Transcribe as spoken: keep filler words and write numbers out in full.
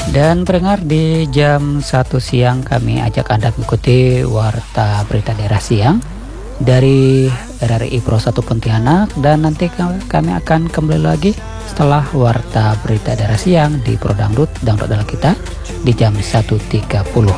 Dan pendengar, di jam satu siang kami ajak Anda mengikuti Warta Berita Daerah Siang dari R R I Pro satu Pontianak, dan nanti kami akan kembali lagi setelah Warta Berita Daerah Siang di Pro Dangdut, Dangdut adalah kita, di jam satu tiga puluh.